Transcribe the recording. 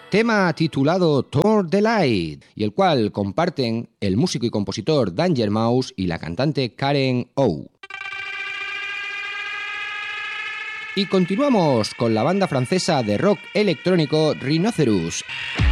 tema titulado Turn the Light, y el cual comparten el músico y compositor Danger Mouse y la cantante Karen O. Y continuamos con la banda francesa de rock electrónico Rhinoceros.